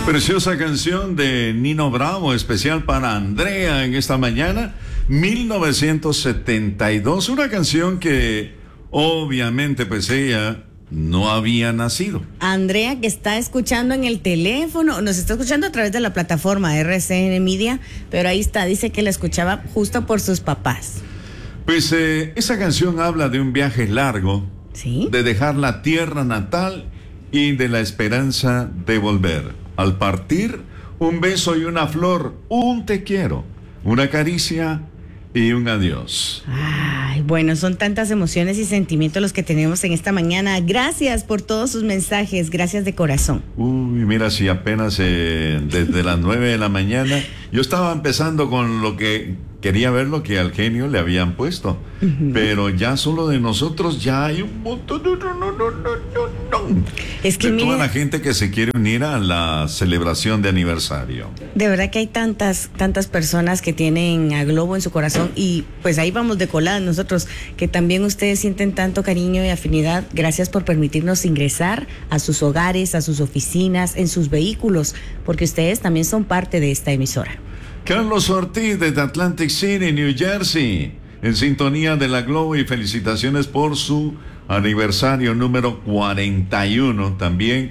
Preciosa canción de Nino Bravo, especial para Andrea en esta mañana, 1972, una canción que obviamente pues ella no había nacido. Andrea, que está escuchando en el teléfono, nos está escuchando a través de la plataforma RCN Media, pero ahí está, dice que la escuchaba justo por sus papás. Pues esa canción habla de un viaje largo, ¿sí?, de dejar la tierra natal y de la esperanza de volver. Al partir, un beso y una flor, un te quiero, una caricia y un adiós. Ay, bueno, son tantas emociones y sentimientos los que tenemos en esta mañana. Gracias por todos sus mensajes, gracias de corazón. Uy, mira, si apenas desde las 9 de la mañana, yo estaba empezando con lo que quería ver, lo que al genio le habían puesto. Pero ya solo de nosotros ya hay un montón. Es que de mire, toda la gente que se quiere unir a la celebración de aniversario. De verdad que hay tantas personas que tienen a Globo en su corazón y pues ahí vamos de colada nosotros, que también ustedes sienten tanto cariño y afinidad. Gracias por permitirnos ingresar a sus hogares, a sus oficinas, en sus vehículos, porque ustedes también son parte de esta emisora. Carlos Ortiz desde Atlantic City, New Jersey, en sintonía de la Globo, y felicitaciones por su aniversario número 41 también.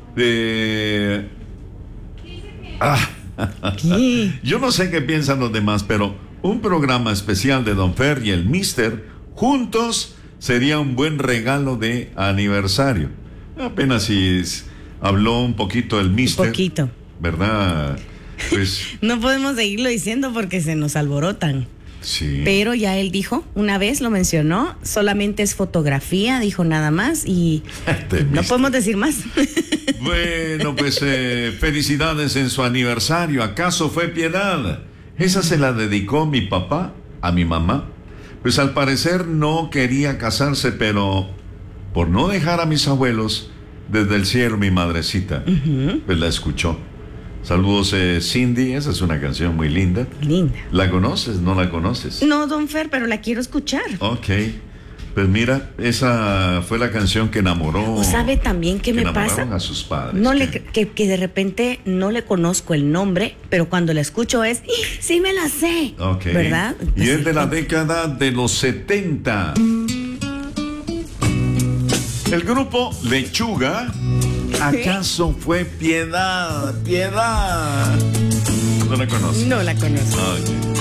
Yo no sé qué piensan los demás, pero un programa especial de Don Fer y el Mister juntos sería un buen regalo de aniversario. Apenas si habló un poquito el Mister. Un poquito. ¿Verdad? Pues no podemos seguirlo diciendo porque se nos alborotan. Sí. Pero ya él dijo, una vez lo mencionó, solamente es fotografía, dijo nada más y no podemos decir más. Bueno, pues felicidades en su aniversario. ¿Acaso fue Piedad? Esa se la dedicó mi papá a mi mamá. Pues al parecer no quería casarse, pero por no dejar a mis abuelos, desde el cielo mi madrecita, pues la escuchó. Saludos, Cindy, esa es una canción muy linda. Linda. ¿La conoces? ¿No la conoces? No, Don Fer, pero la quiero escuchar. Ok, pues mira, esa fue la canción que enamoró. ¿O sabe también qué me pasa? A sus padres. No que de repente no le conozco el nombre, pero cuando la escucho es, sí me la sé, okay, ¿verdad? Y es de la década de los 70. El grupo Lechuga. ¿Acaso fue Piedad? Piedad. ¿No la conoces? No la conozco. Okay.